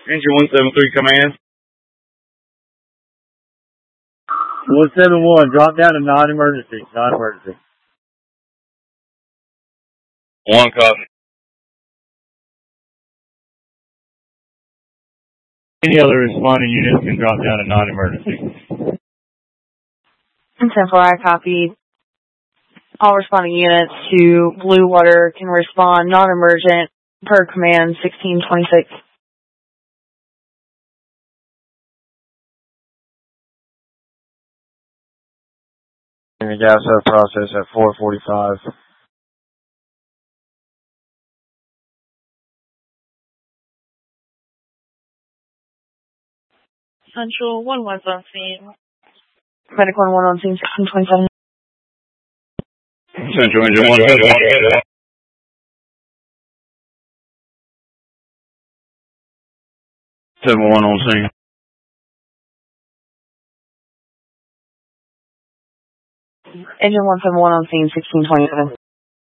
Engine 173 command. 171, drop down to non-emergency. Non-emergency. 1 copy. Any other responding units can drop down to non-emergency. 10-4, I copy. All responding units to Blue Water can respond non-emergent per command 1626. The gas up process at 4:45. Central 1-1's on scene. Medic 1-1 on scene 1627. Central Engine 171. 71 on scene. Engine 171 on scene 1627.